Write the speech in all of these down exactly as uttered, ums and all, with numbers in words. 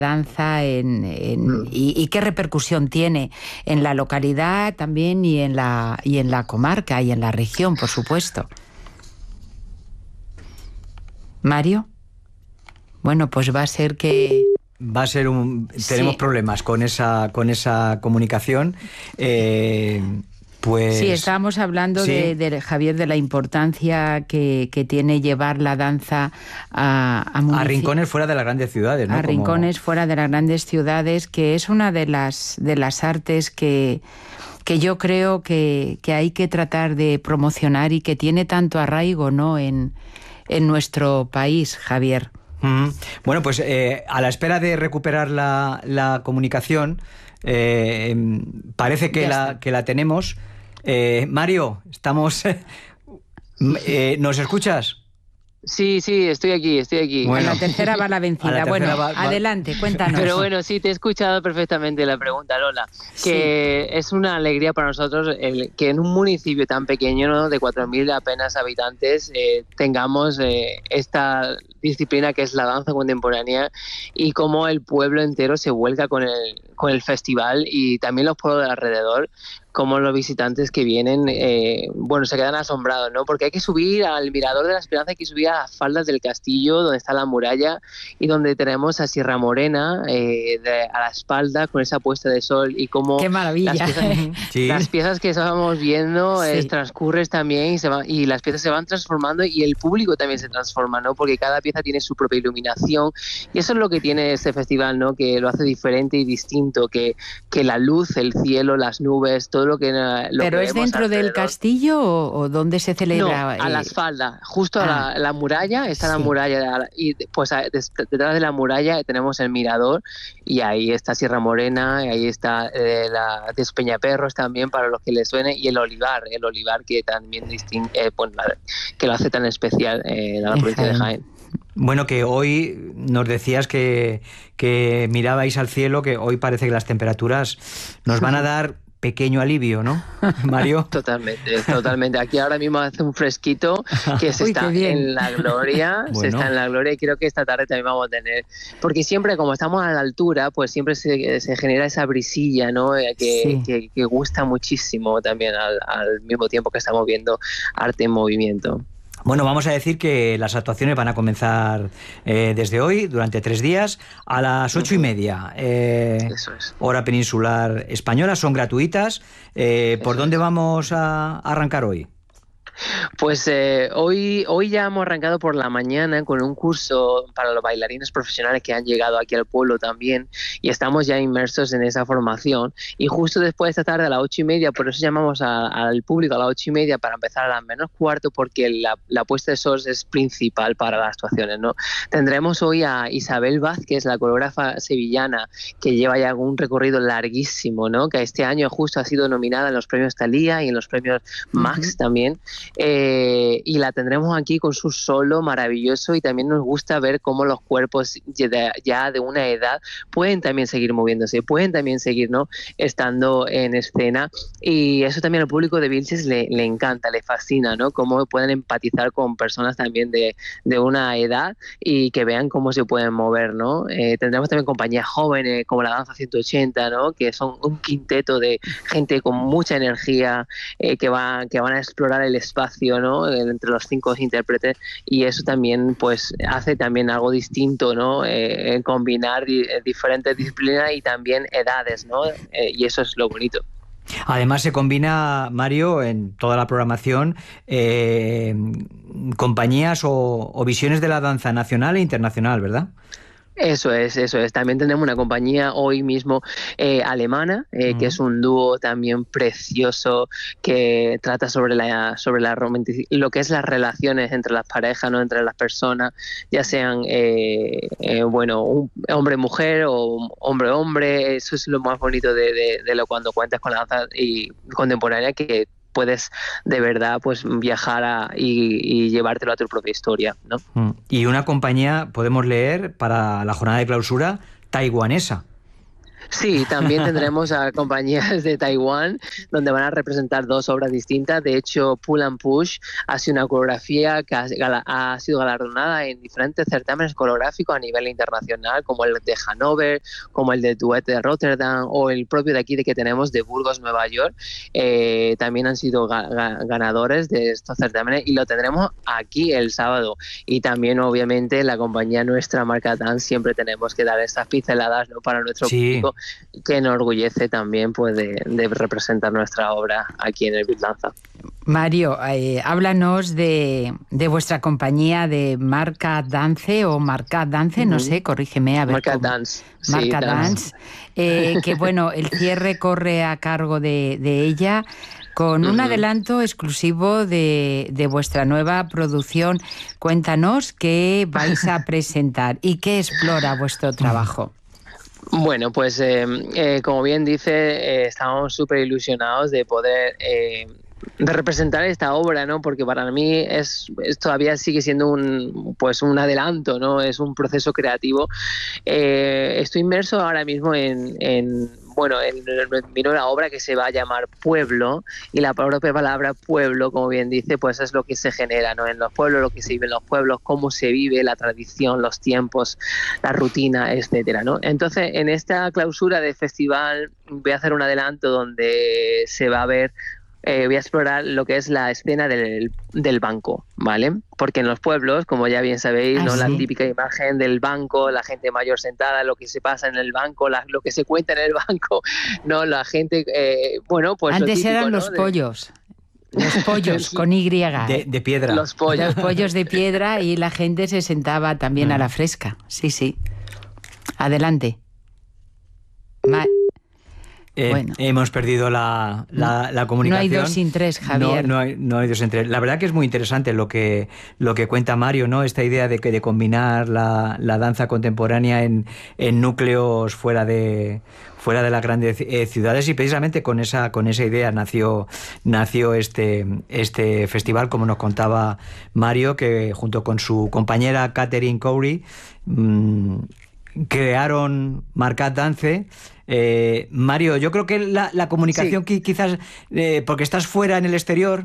danza en, en, y, y qué repercusión tiene en la localidad también y en la y en la comarca y en la región, por supuesto. Mario, bueno, pues va a ser que va a ser un tenemos sí. problemas con esa con esa comunicación. Eh, Pues, sí, estábamos hablando sí. de, de Javier, de la importancia que, que tiene llevar la danza a, a, a rincones fuera de las grandes ciudades, ¿no? A Como... rincones fuera de las grandes ciudades, que es una de las, de las artes que, que yo creo que, que hay que tratar de promocionar y que tiene tanto arraigo, ¿no?, en, en nuestro país, Javier. Mm-hmm. Bueno, pues eh, a la espera de recuperar la, la comunicación, eh, parece que la, que la tenemos. Eh, Mario, estamos... eh, ¿nos escuchas? Sí, sí, estoy aquí, estoy aquí. Bueno, a la tercera va la vencida. La bueno, va, va... adelante, cuéntanos. Pero bueno, sí, te he escuchado perfectamente la pregunta, Lola. Que sí. Es una alegría para nosotros el, que en un municipio tan pequeño, ¿no?, de cuatro mil apenas habitantes, eh, tengamos eh, esta disciplina que es la danza contemporánea y cómo el pueblo entero se vuelca con el, con el festival y también los pueblos de alrededor, como los visitantes que vienen, eh, bueno, se quedan asombrados, ¿no? Porque hay que subir al Mirador de la Esperanza, hay que subir a las faldas del castillo, donde está la muralla, y donde tenemos a Sierra Morena eh, de, a la espalda, con esa puesta de sol, y como... ¡Qué maravilla! Las piezas, ¿sí? Las piezas que estábamos viendo, sí. es, transcurres también, y, se va, y las piezas se van transformando, y el público también se transforma, ¿no? Porque cada pieza tiene su propia iluminación, y eso es lo que tiene este festival, ¿no? Que lo hace diferente y distinto, que, que la luz, el cielo, las nubes, todo lo que lo ¿Pero que es dentro alrededor. del castillo o, o dónde se celebra? No, a la espalda, justo ah, a la, la muralla, está sí. la muralla, y pues a, des, detrás de la muralla tenemos el mirador, y ahí está Sierra Morena, y ahí está eh, la Despeñaperros también, para los que les suene, y el olivar, el olivar que también distingue, eh, pues, que lo hace tan especial eh, en la provincia de Jaén. Bueno, que hoy nos decías que, que mirabais al cielo, que hoy parece que las temperaturas nos van a dar pequeño alivio, ¿no, Mario? Totalmente, totalmente. Aquí ahora mismo hace un fresquito que se Uy, está en la gloria, bueno. se está en la gloria, y creo que esta tarde también vamos a tener, porque siempre como estamos a la altura, pues siempre se, se genera esa brisilla, ¿no?, que, sí. que, que gusta muchísimo también al, al mismo tiempo que estamos viendo arte en movimiento. Bueno, vamos a decir que las actuaciones van a comenzar eh, desde hoy, durante tres días, a las ocho y media, eh, Eso es. hora peninsular española, son gratuitas. Eh, ¿Por Eso dónde es. vamos a arrancar hoy? Pues eh, hoy, hoy ya hemos arrancado por la mañana con un curso para los bailarines profesionales que han llegado aquí al pueblo también, y estamos ya inmersos en esa formación, y justo después de esta tarde a las ocho y media, por eso llamamos a, al público a las ocho y media para empezar a las menos cuarto, porque la, la puesta de sol es principal para las actuaciones, ¿no? Tendremos hoy a Isabel Vázquez, la coreógrafa sevillana, que lleva ya un recorrido larguísimo, ¿no?, que este año justo ha sido nominada en los premios Thalía y en los premios Max uh-huh. también. Eh, y la tendremos aquí con su solo maravilloso, y también nos gusta ver cómo los cuerpos de, ya de una edad pueden también seguir moviéndose, pueden también seguir, ¿no?, estando en escena, y eso también al público de Vilches le, le encanta, le fascina, ¿no?, cómo pueden empatizar con personas también de, de una edad y que vean cómo se pueden mover, ¿no? Eh, tendremos también compañías jóvenes como la Danza ciento ochenta, ¿no?, que son un quinteto de gente con mucha energía eh, que, va, que van a explorar el espacio, ¿no?, entre los cinco intérpretes, y eso también pues hace también algo distinto, ¿no?, eh, en combinar di- diferentes disciplinas y también edades, ¿no?, eh, y eso es lo bonito. Además se combina, Mario, en toda la programación eh, compañías o, o visiones de la danza nacional e internacional, ¿verdad? Eso es, eso es. También tenemos una compañía hoy mismo eh, alemana, eh, uh-huh. que es un dúo también precioso, que trata sobre la sobre la romantic- lo que es las relaciones entre las parejas, no, entre las personas, ya sean eh, eh, bueno, un hombre-mujer o hombre-hombre. Eso es lo más bonito de, de, de lo cuando cuentas con la danza y contemporánea, que puedes de verdad pues viajar a, y, y llevártelo a tu propia historia, ¿no? Mm. Y una compañía, podemos leer, para la jornada de clausura, taiwanesa. Sí, también tendremos a compañías de Taiwán donde van a representar dos obras distintas. De hecho, Pull and Push ha sido una coreografía que ha, ha sido galardonada en diferentes certámenes coreográficos a nivel internacional, como el de Hannover, como el de Duet de Rotterdam o el propio de aquí de que tenemos de Burgos, Nueva York. Eh, también han sido ga ga ganadores de estos certámenes y lo tendremos aquí el sábado. Y también, obviamente, la compañía nuestra, Marca Dance, siempre tenemos que dar estas pinceladas, ¿no?, para nuestro sí. público, que enorgullece también, pues, de, de representar nuestra obra aquí en el Big Danza. Mario, eh, háblanos de, de vuestra compañía de Marca Dance o Marca Dance, no sé, corrígeme a ver. Marca cómo. Dance. Marca sí, Dance, eh, que bueno, el cierre corre a cargo de, de ella con un uh-huh. adelanto exclusivo de, de vuestra nueva producción. Cuéntanos qué vais a presentar y qué explora vuestro trabajo. Bueno, pues eh, eh, como bien dice, eh, estamos súper ilusionados de poder eh, de representar esta obra, ¿no? Porque para mí es, es todavía sigue siendo un pues un adelanto, ¿no? Es un proceso creativo. Eh, estoy inmerso ahora mismo en, en bueno, en, en mi nueva obra que se va a llamar Pueblo, y la propia palabra pueblo, como bien dice, pues es lo que se genera, ¿no? En los pueblos, lo que se vive en los pueblos, cómo se vive la tradición, los tiempos, la rutina, etcétera, ¿no? Entonces, en esta clausura de festival voy a hacer un adelanto donde se va a ver Eh, voy a explorar lo que es la escena del, del banco, ¿vale? Porque en los pueblos, como ya bien sabéis, ah, ¿no? ¿sí? La típica imagen del banco, la gente mayor sentada, lo que se pasa en el banco, la, lo que se cuenta en el banco, ¿no? La gente, eh, bueno, pues antes lo típico, eran ¿no? los de... pollos. Los pollos con Y. De, de piedra. Los pollos. Los pollos de piedra, y la gente se sentaba también mm. a la fresca. Sí, sí. Adelante. Ma Eh, bueno. Hemos perdido la, la, la comunicación. No hay dos sin tres, Javier. No, no, hay, no hay dos sin tres. La verdad que es muy interesante lo que, lo que cuenta Mario, ¿no? Esta idea de, que, de combinar la, la danza contemporánea en, en núcleos fuera de, fuera de las grandes eh, ciudades, y precisamente con esa, con esa idea nació, nació este, este festival, como nos contaba Mario, que junto con su compañera Catherine Cowrie mmm, crearon Marca Dance. Eh, Mario, yo creo que la, la comunicación sí. quizás, eh, porque estás fuera en el exterior.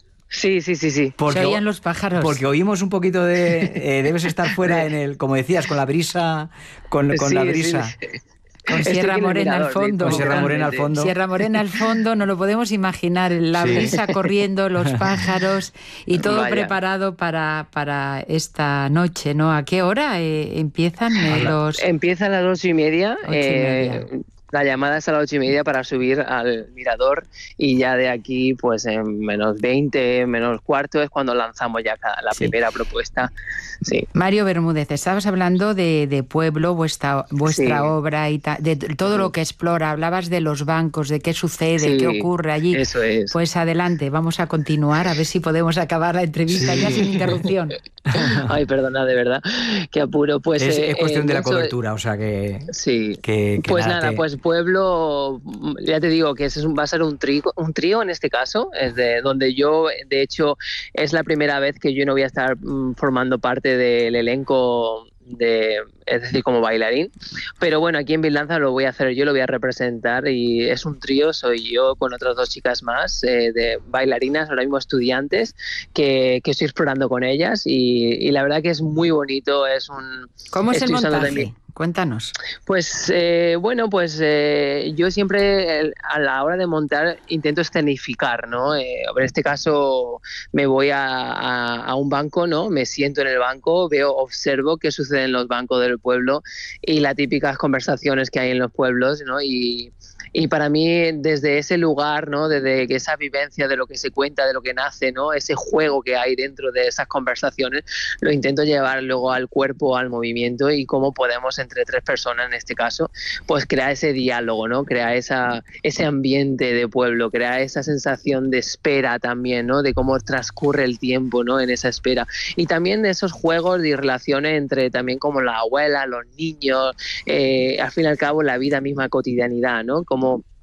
Sí, sí, sí, sí. Porque, se oían los pájaros. Porque oímos un poquito de... Eh, debes estar fuera en el, como decías, con la brisa, con, con sí, la brisa. Sí, sí. Con Sierra Morena al fondo. Con Sierra Morena al fondo. Sierra Morena al fondo, no lo podemos imaginar. La sí. brisa corriendo, los pájaros y todo Vaya. preparado para, para esta noche, ¿no? ¿A qué hora eh, empiezan eh, los...? Empieza a las ocho y media. Ocho y media. Eh, La llamada es a las ocho y media para subir al mirador, y ya de aquí, pues en menos veinte, menos cuarto, es cuando lanzamos ya la sí. primera propuesta. Sí. Mario Bermúdez, estabas hablando de, de Pueblo, vuestra, vuestra sí. obra, y ta, de todo lo que explora. Hablabas de los bancos, de qué sucede, sí, qué ocurre allí. Eso es. Pues adelante, vamos a continuar, a ver si podemos acabar la entrevista sí. ya sin interrupción. Ay, perdona, de verdad, qué apuro. Pues, es, eh, es cuestión eh, de la eso, cobertura, o sea que... Sí, que, que pues nada, nada, te... pues Pueblo, ya te digo que es un, va a ser un trío, un trío en este caso, es de donde yo, de hecho, es la primera vez que yo no voy a estar mm, formando parte del elenco, de, es decir, como bailarín, pero bueno, aquí en Big Danza lo voy a hacer yo, lo voy a representar, y es un trío, soy yo con otras dos chicas más, eh, de bailarinas, ahora mismo estudiantes, que, que estoy explorando con ellas, y, y la verdad que es muy bonito, es un... ¿Cómo es el montaje? Cuéntanos. Pues eh, bueno, pues eh, yo siempre eh, a la hora de montar intento escenificar, ¿no? Eh, en este caso me voy a, a, a un banco, ¿no? Me siento en el banco, veo, observo qué sucede en los bancos del pueblo y las típicas conversaciones que hay en los pueblos, ¿no? Y, y para mí, desde ese lugar, ¿no? Desde esa vivencia de lo que se cuenta, de lo que nace, ¿no? Ese juego que hay dentro de esas conversaciones, lo intento llevar luego al cuerpo, al movimiento, y cómo podemos entre tres personas, en este caso, pues crear ese diálogo, ¿no? Crear esa, ese ambiente de pueblo, crear esa sensación de espera también, ¿no? De cómo transcurre el tiempo, ¿no? En esa espera. Y también de esos juegos y relaciones entre también como la abuela, los niños, eh, al fin y al cabo la vida misma, cotidianidad, ¿no? Como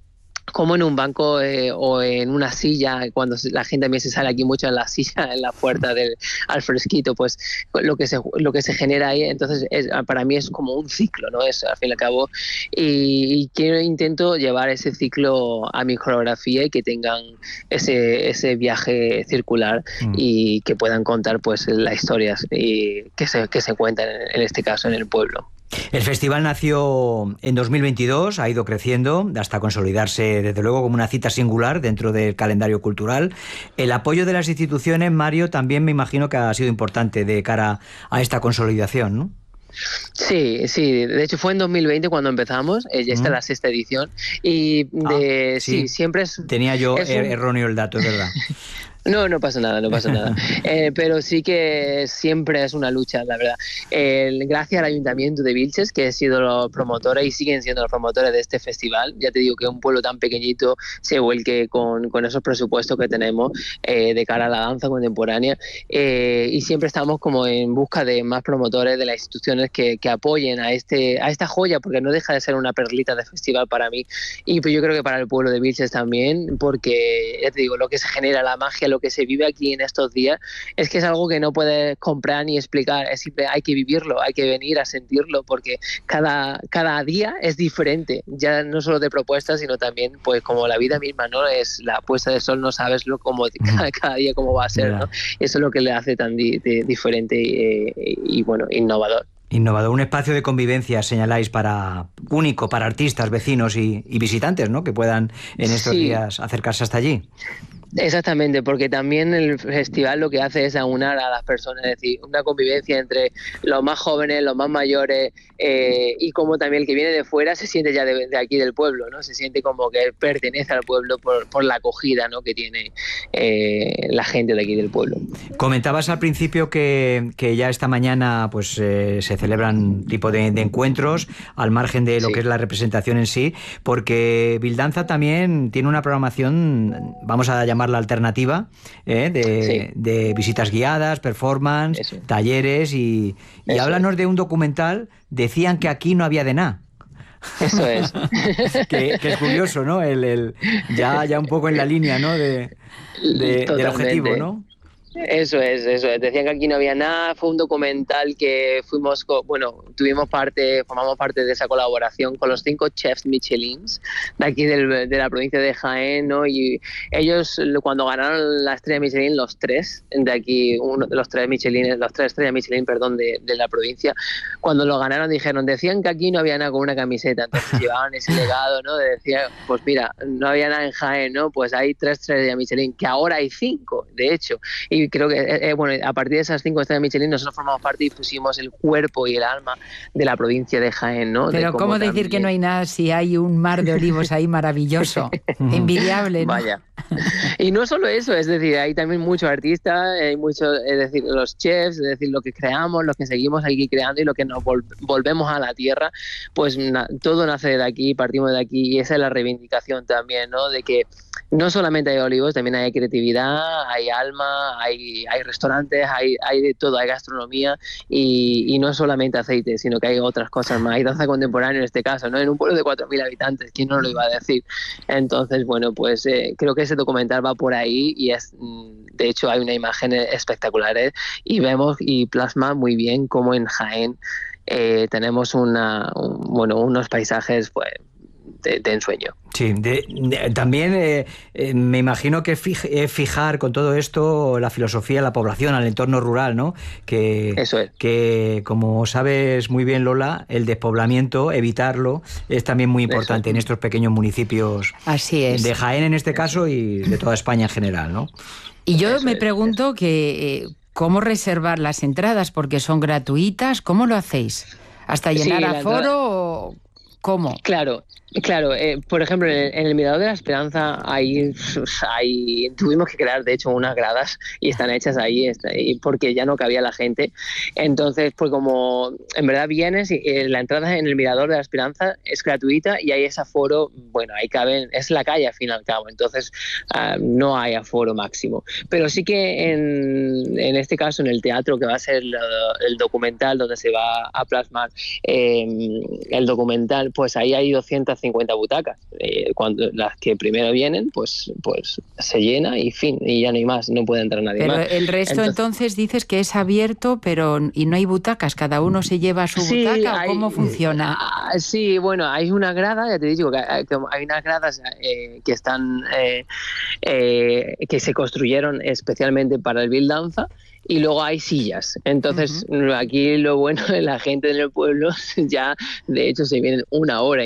como en un banco eh, o en una silla, cuando la gente también se sale aquí mucho en la silla, en la puerta del, al fresquito, pues lo que se, lo que se genera ahí, entonces es, para mí es como un ciclo, ¿no? Es al fin y al cabo, y, y quiero, intento llevar ese ciclo a mi coreografía y que tengan ese, ese viaje circular mm. y que puedan contar pues las historias y que se, que se cuentan en, en este caso en el pueblo. El festival nació en dos mil veintidós, ha ido creciendo hasta consolidarse desde luego como una cita singular dentro del calendario cultural. El apoyo de las instituciones, Mario, también me imagino que ha sido importante de cara a esta consolidación, ¿no? Sí, sí, de hecho fue en dos mil veinte cuando empezamos, eh, ya está mm. la sexta edición y de, ah, sí. sí, siempre es... Tenía yo es er- un... erróneo el dato, es verdad. No, no pasa nada, no pasa nada. Eh, pero sí que siempre es una lucha, la verdad. Eh, gracias al Ayuntamiento de Vilches, que ha sido los promotores y siguen siendo los promotores de este festival. Ya te digo que un pueblo tan pequeñito se vuelque con, con esos presupuestos que tenemos eh, de cara a la danza contemporánea. Eh, y siempre estamos como en busca de más promotores de las instituciones que, que apoyen a, este, a esta joya, porque no deja de ser una perlita de festival para mí. Y pues yo creo que para el pueblo de Vilches también, porque ya te digo, lo que se genera, la magia, lo que se vive aquí en estos días, es que es algo que no puedes comprar ni explicar, es simple, hay que vivirlo, hay que venir a sentirlo, porque cada, cada día es diferente, ya no solo de propuestas, sino también pues como la vida misma, ¿no? Es la puesta de sol, no sabes lo como cada, cada día cómo va a ser, ¿no? Eso es lo que le hace tan di, di, diferente y, y, y bueno, innovador. Innovador, un espacio de convivencia, señaláis, para único para artistas, vecinos y, y visitantes, ¿no? Que puedan en estos sí. días acercarse hasta allí. Exactamente, porque también el festival lo que hace es aunar a las personas, es decir, una convivencia entre los más jóvenes, los más mayores eh, y como también el que viene de fuera se siente ya de, de aquí del pueblo, ¿no? Se siente como que pertenece al pueblo por, por la acogida, ¿no? que tiene eh, la gente de aquí del pueblo. Comentabas al principio que, que ya esta mañana pues eh, se celebran tipo de, de encuentros al margen de lo sí. que es la representación en sí, porque Bildanza también tiene una programación, vamos a llamar la alternativa, ¿eh? de, sí. de visitas guiadas, performance, Eso. talleres y, y háblanos de un documental, decían que aquí no había de nada. Eso es. que, que es curioso, ¿no? El, el, ya, ya un poco en la línea, ¿no? De, de, del objetivo, ¿no? Eso es, eso es. Decían que aquí no había nada. Fue un documental que fuimos, bueno, tuvimos parte, formamos parte de esa colaboración con los cinco chefs Michelins de aquí del, de la provincia de Jaén, ¿no? Y ellos cuando ganaron la estrella Michelin, los tres de aquí, uno de los tres Michelines, los tres estrellas Michelin, perdón, de, de la provincia, cuando lo ganaron dijeron, decían que aquí no había nada con una camiseta, entonces llevaban ese legado, ¿no? De decir, pues mira, no había nada en Jaén, ¿no? Pues hay tres estrellas Michelin, que ahora hay cinco, de hecho, y creo que, eh, bueno, a partir de esas cinco estrellas Michelin nosotros formamos parte y pusimos el cuerpo y el alma de la provincia de Jaén, ¿no? Pero ¿cómo, ¿cómo decir también... que no hay nada si hay un mar de olivos ahí maravilloso? Envidiable, ¿no? Vaya. Y no solo eso, es decir, hay también muchos artistas, hay muchos, es decir, los chefs, es decir, lo que creamos, lo que seguimos aquí creando y lo que nos vol- volvemos a la tierra, pues na- todo nace de aquí, partimos de aquí y esa es la reivindicación también, ¿no? De que no solamente hay olivos, también hay creatividad, hay alma, hay, hay restaurantes, hay, hay de todo, hay gastronomía y, y no solamente aceite, sino que hay otras cosas más. Hay danza contemporánea en este caso, ¿no? En un pueblo de cuatro mil habitantes, ¿quién no lo iba a decir? Entonces, bueno, pues eh, creo que ese documental va por ahí y es, de hecho hay una imagen espectacular y vemos y plasma muy bien cómo en Jaén eh, tenemos una, un, bueno, unos paisajes pues De, de ensueño. Sí, de, de, también eh, eh, me imagino que fij, eh, fijar con todo esto la filosofía, la población, al entorno rural, ¿no? Que, Eso es. Que, como sabes muy bien, Lola, el despoblamiento, evitarlo, es también muy importante en estos pequeños municipios. Así es. De Jaén en este caso y de toda España en general, ¿no? Y yo Eso me es, pregunto que eh, ¿cómo reservar las entradas? Porque son gratuitas, ¿cómo lo hacéis? ¿Hasta llenar sí, aforo entrada... o cómo? Claro. Claro, eh, por ejemplo, en el, en el Mirador de la Esperanza hay, hay, tuvimos que crear, de hecho, unas gradas y están hechas ahí está, y porque ya no cabía la gente. Entonces, pues como en verdad vienes, y, eh, la entrada en el Mirador de la Esperanza es gratuita y hay ese aforo, bueno, ahí caben, es la calle al fin y al cabo, entonces uh, no hay aforo máximo. Pero sí que en, en este caso, en el teatro, que va a ser el, el documental donde se va a plasmar eh, el documental, pues ahí hay doscientas cincuenta butacas. Eh, cuando las que primero vienen, pues, pues se llena y fin, y ya no hay más, no puede entrar nadie pero más. el resto entonces, entonces dices que es abierto, pero y no hay butacas, cada uno se lleva su sí, butaca, hay, ¿o cómo funciona? Uh, sí, bueno, hay una grada, ya te digo que hay, que hay unas gradas eh, que están eh, eh, que se construyeron especialmente para el Bill Danza. Y luego hay sillas. Entonces, uh-huh. aquí lo bueno de la gente en el pueblo, ya de hecho se vienen una hora